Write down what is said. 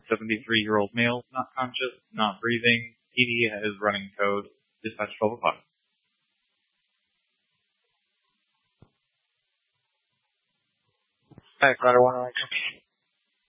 73-year-old male, not conscious, not breathing. PD is running code. Dispatch 12 o'clock. Back, Ladder 1,